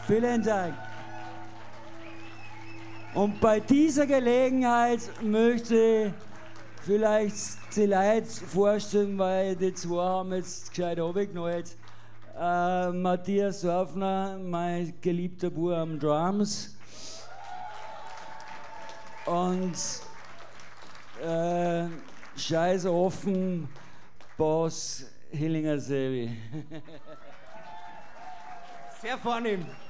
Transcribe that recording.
Vielen Dank. Und bei dieser Gelegenheit möchte ich vielleicht die Leute vorstellen, weil die zwei haben jetzt gescheit runtergeknallt. Matthias Sorfner, mein geliebter Bub am Drums. Und Scheiß offen, Boss Hillinger Sevi. Sehr vornehm.